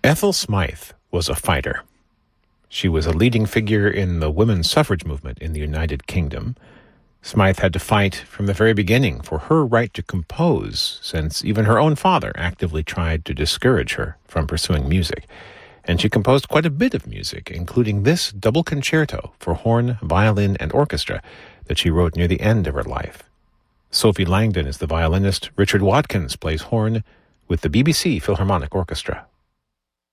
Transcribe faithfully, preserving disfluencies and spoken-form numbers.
Ethel Smythe was a fighter. She was a leading figure in the women's suffrage movement in the United Kingdom. Smythe had to fight from the very beginning for her right to compose, since even her own father actively tried to discourage her from pursuing music. And she composed quite a bit of music, including this double concerto for horn, violin, and orchestra that she wrote near the end of her life. Sophie Langdon is the violinist. Richard Watkins plays horn with the B B C Philharmonic Orchestra.